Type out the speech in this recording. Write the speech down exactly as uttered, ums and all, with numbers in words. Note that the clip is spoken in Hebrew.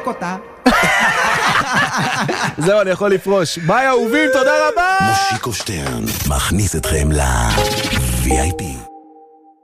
לפרק אותה. זהו, אני יכול לפרוש. ביי אהובים, תודה רבה! מושיקו שטרן מכניס אתכם ל-וי איי פי.